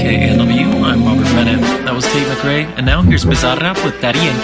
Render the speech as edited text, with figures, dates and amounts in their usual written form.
KALW. I'm Robert Bennett. That was Tate McRae. And now here's Bizarrap with Daddy Yankee.